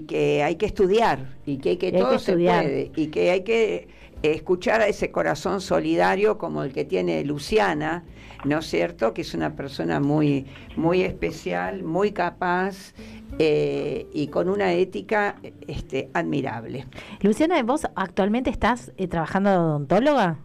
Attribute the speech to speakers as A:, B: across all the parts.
A: que hay que estudiar, y que todo se puede, y que hay que escuchar a ese corazón solidario como el que tiene Luciana, ¿no es cierto? Que es una persona muy, muy especial, muy capaz, y con una ética admirable.
B: Luciana, ¿vos actualmente estás trabajando de odontóloga?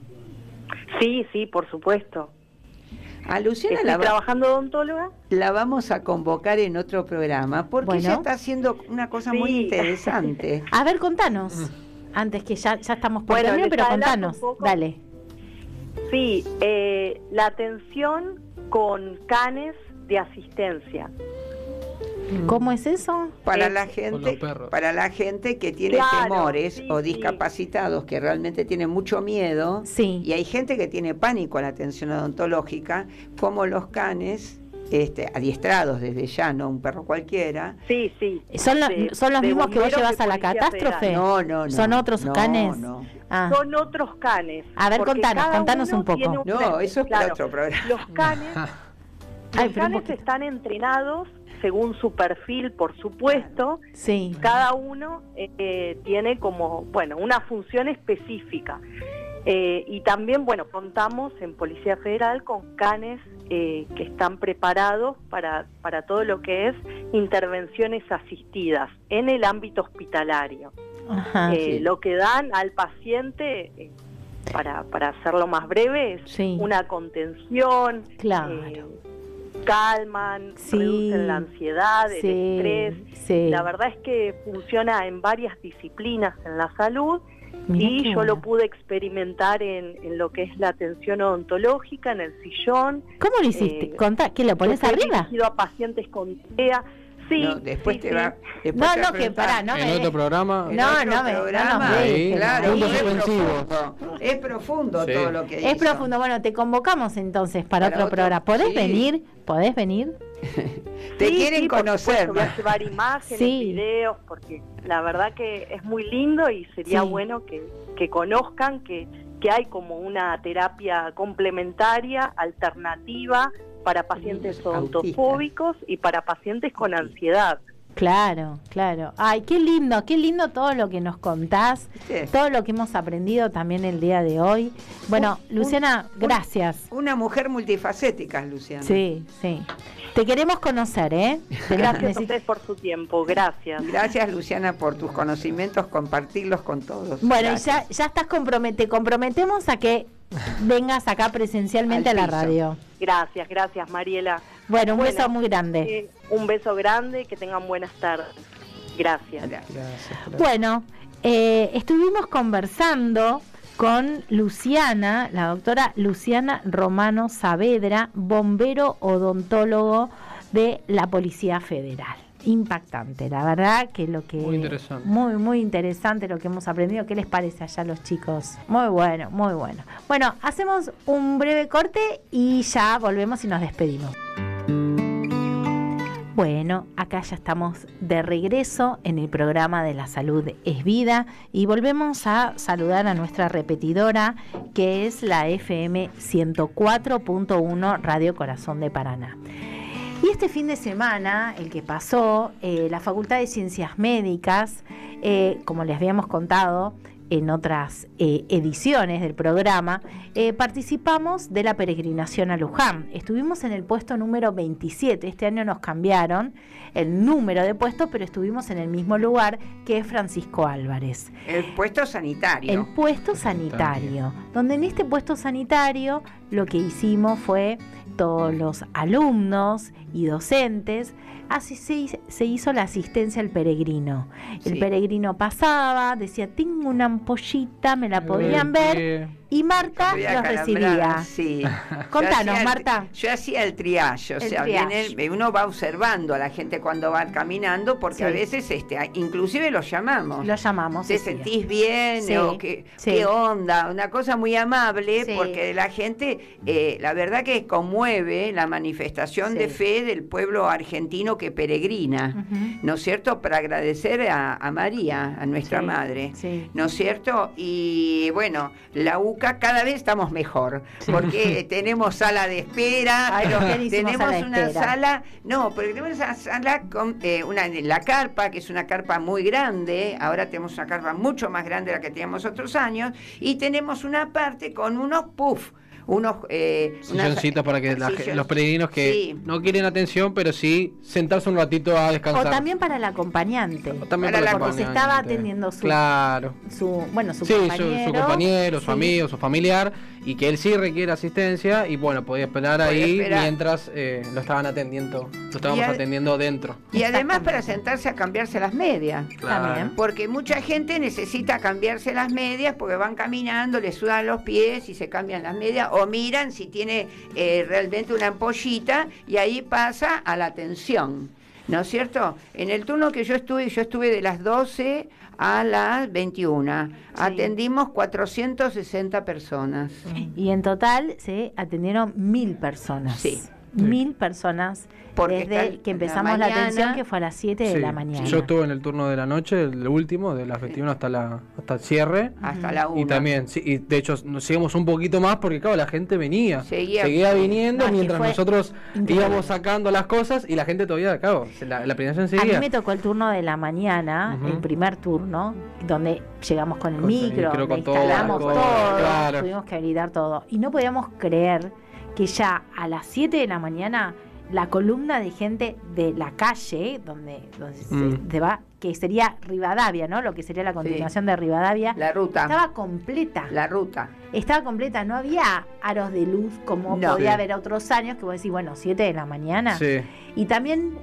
C: Sí, por supuesto.
A: A Luciana
C: Estoy trabajando de odontóloga.
A: La vamos a convocar en otro programa, porque ella está haciendo una cosa muy interesante.
B: A ver, contanos. Antes que ya estamos por terminar, pero contanos. Dale.
C: Sí, la atención con canes de asistencia.
B: ¿Cómo es eso?
A: Para la gente que tiene temores o discapacitados que realmente tienen mucho miedo, y hay gente que tiene pánico a la atención odontológica, como los canes adiestrados desde ya, no un perro cualquiera.
C: Sí.
B: ¿Son los mismos que vos llevas a la catástrofe?
A: No.
B: ¿Son otros canes?
C: No. Son otros canes.
B: A ver, contanos un poco.
A: No, eso es para otro programa.
C: Los canes están entrenados según su perfil, por supuesto.
B: Sí.
C: Cada uno tiene como, una función específica. Y también, contamos en Policía Federal con canes que están preparados para todo lo que es intervenciones asistidas en el ámbito hospitalario.
B: Ajá,
C: Lo que dan al paciente, para hacerlo más breve, es una contención.
B: Claro.
C: Calman, reducen la ansiedad, el estrés. La verdad es que funciona en varias disciplinas en la salud. Y yo lo pude experimentar en lo que es la atención odontológica, en el sillón.
B: ¿Cómo lo hiciste? Contá, ¿qué lo pones arriba?
C: Dirigido a pacientes con TEA. Sí,
A: no, después te va.
B: En
D: otro programa.
A: Claro, es profundo todo lo que hizo.
B: Es profundo. Bueno, te convocamos entonces para otro programa. ¿Podés venir?
A: Te quieren conocer.
C: Voy a llevar imágenes, videos, porque la verdad que es muy lindo y sería bueno que conozcan que hay como una terapia complementaria, alternativa, para pacientes odontofóbicos y para pacientes con ansiedad.
B: Claro. Ay, qué lindo todo lo que nos contás, todo lo que hemos aprendido también el día de hoy. Bueno, Luciana, gracias.
A: Una mujer multifacética, Luciana.
B: Sí. Te queremos conocer, ¿eh?
C: Gracias a ustedes por su tiempo, gracias.
A: Gracias, Luciana, por tus conocimientos, compartirlos con todos.
B: Bueno, ya estás te comprometemos a que vengas acá presencialmente a la radio.
C: Gracias, Mariela.
B: Bueno, un beso muy grande.
C: Un beso grande, que tengan buenas tardes. Gracias.
B: Bueno, estuvimos conversando con Luciana, la doctora Luciana Romano Saavedra, bombero odontólogo de la Policía Federal. Impactante, la verdad que muy interesante. Muy interesante lo que hemos aprendido. ¿Qué les parece allá a los chicos? Muy bueno. Bueno, hacemos un breve corte y ya volvemos y nos despedimos. Bueno, acá ya estamos de regreso en el programa de La Salud es Vida y volvemos a saludar a nuestra repetidora, que es la FM 104.1 Radio Corazón de Paraná. Y este fin de semana, el que pasó, la Facultad de Ciencias Médicas, como les habíamos contado en otras ediciones del programa, participamos de la peregrinación a Luján. Estuvimos en el puesto número 27. Este año nos cambiaron el número de puestos, pero estuvimos en el mismo lugar, que es Francisco Álvarez.
A: El puesto sanitario.
B: El puesto sanitario. Donde en este puesto sanitario lo que hicimos fue, todos los alumnos y docentes, así se hizo la asistencia al peregrino. El peregrino pasaba, decía, tengo una ampollita, me la podían ver, y Marta los recibía.
A: Sí.
B: Contanos, Marta.
A: Yo hacía el triage, uno va observando a la gente cuando va caminando, porque a veces inclusive los llamamos. ¿Te sentís bien? ¿O qué onda? Una cosa muy amable, porque la gente, la verdad que conmueve la manifestación de fe del pueblo argentino que peregrina, ¿no es cierto? Para agradecer a María, a nuestra madre, ¿no es cierto? Y bueno, la UCA LUCA cada vez estamos mejor, porque tenemos sala de espera, tenemos una sala, pero tenemos una sala con la carpa, que es una carpa muy grande, ahora tenemos una carpa mucho más grande de la que teníamos otros años, y tenemos una parte con unos
D: silloncitos para que los peregrinos que no quieren atención, pero sí sentarse un ratito a descansar.
B: O también para el acompañante. Porque se estaba atendiendo su compañero,
D: su amigo, su familiar, y que él sí requiere asistencia, y podía esperar ahí mientras lo estaban atendiendo, atendiendo dentro.
A: Y además para sentarse a cambiarse las medias.
B: También.
A: Porque mucha gente necesita cambiarse las medias porque van caminando, les sudan los pies y se cambian las medias, o miran si tiene realmente una ampollita, y ahí pasa a la atención, ¿no es cierto? En el turno que yo estuve de las 12 a las 21, atendimos 460 personas.
B: Y en total se atendieron 1000 personas.
A: Sí.
B: 1000 personas desde que empezamos la atención, que fue a las 7 de la mañana.
D: Yo estuve en el turno de la noche, el último, de las 21 hasta el cierre.
A: Hasta la 1.
D: Y también, y de hecho, nos seguimos un poquito más porque, claro, la gente seguía viniendo mientras nosotros íbamos sacando las cosas, y la gente todavía, claro, la peregrinación seguía.
B: A mí me tocó el turno de la mañana, el primer turno, donde llegamos con el micro, instalamos todo, tuvimos que habilitar todo. Y no podíamos creer que ya a las 7 de la mañana la columna de gente de la calle, donde se va, que sería Rivadavia, ¿no? Lo que sería la continuación de Rivadavia.
A: La ruta.
B: Estaba completa.
A: La ruta.
B: Estaba completa, no había aros de luz como podía haber otros años, que vos decís, 7 de la mañana.
D: Sí.
B: Y también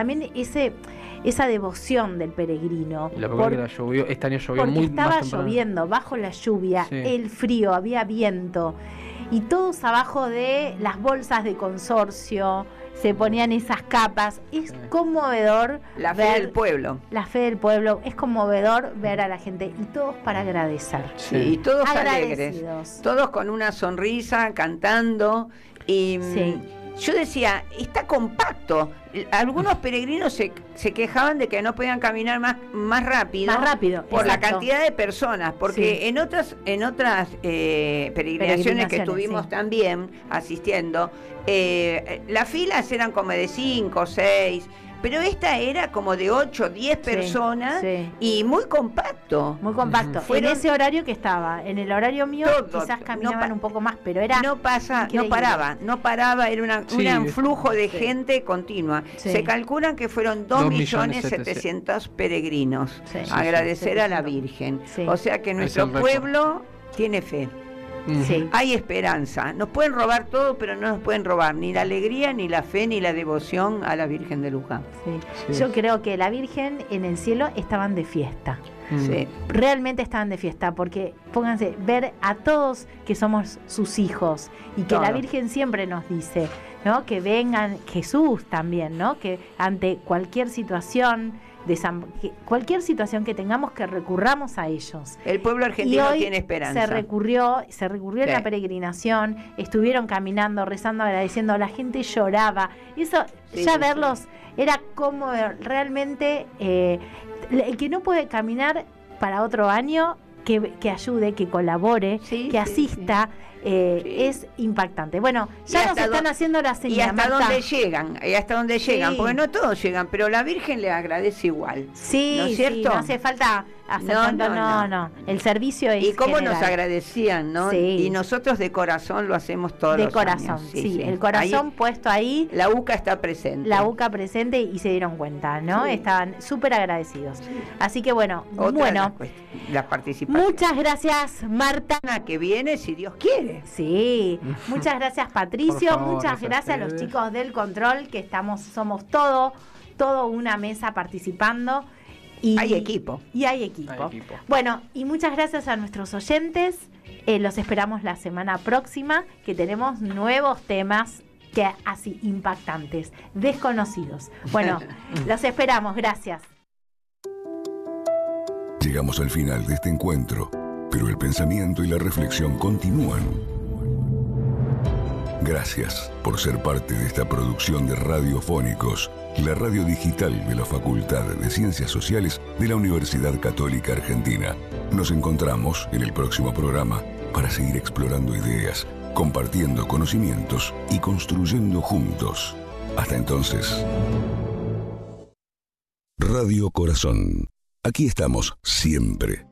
B: esa devoción del peregrino.
D: La verdad que este año llovió muy
B: porque estaba lloviendo, bajo la lluvia, el frío, había viento. Y todos abajo de las bolsas de consorcio se ponían esas capas. Es conmovedor.
A: La fe del pueblo.
B: La fe del pueblo. Es conmovedor ver a la gente. Y todos para agradecer.
A: Sí, y todos alegres. Todos con una sonrisa, cantando. Y yo decía, está compacto. Algunos peregrinos se quejaban de que no podían caminar más rápido por la cantidad de personas, porque en otras peregrinaciones que estuvimos también asistiendo, las filas eran como de 5 o 6, pero esta era como de 8 o 10 personas y muy compacto.
B: Muy compacto. En ese horario que estaba, en el horario mío quizás caminaban un poco más, pero era no
A: paraba, era un flujo de gente continua. Se calculan que fueron 2.700.000 peregrinos. Agradecer a la Virgen. O sea que nuestro pueblo tiene fe. Hay esperanza. Nos pueden robar todo, pero no nos pueden robar ni la alegría, ni la fe, ni la devoción a la Virgen de Luján.
B: Yo creo que la Virgen en el cielo estaban de fiesta. Realmente estaban de fiesta, porque pónganse, ver a todos que somos sus hijos, y que la Virgen siempre nos dice, ¿no? Que vengan, Jesús también, ¿no? Que ante cualquier situación que tengamos, que recurramos a ellos.
A: El pueblo argentino tiene esperanza.
B: Se recurrió en la peregrinación, estuvieron caminando, rezando, agradeciendo, la gente lloraba. Eso, verlos era como realmente el que no puede caminar para otro año, que ayude, que colabore, que asista. Es impactante. Bueno, ya nos están haciendo la señal.
A: Y hasta dónde llegan, porque no todos llegan, pero la Virgen le agradece igual.
B: ¿No es cierto? No hace falta hacer tanto, no. El servicio es.
A: Y cómo nos agradecían, ¿no? Y nosotros de corazón lo hacemos todos los años.
B: De corazón, el corazón ahí, puesto ahí.
A: La UCA está presente.
B: La UCA presente, y se dieron cuenta, ¿no? Estaban súper agradecidos. Así que bueno.
A: Las participaciones.
B: Muchas gracias, Marta.
A: Que viene, si Dios quiere.
B: Sí, muchas gracias, Patricio. Favor, muchas gracias a los chicos del control, que somos todo una mesa participando. Y
A: hay equipo.
B: Bueno, y muchas gracias a nuestros oyentes. Los esperamos la semana próxima, que tenemos nuevos temas así impactantes, desconocidos. Bueno, los esperamos. Gracias.
E: Llegamos al final de este encuentro, pero el pensamiento y la reflexión continúan. Gracias por ser parte de esta producción de Radiofónicos, la radio digital de la Facultad de Ciencias Sociales de la Universidad Católica Argentina. Nos encontramos en el próximo programa para seguir explorando ideas, compartiendo conocimientos y construyendo juntos. Hasta entonces. Radio Corazón. Aquí estamos siempre.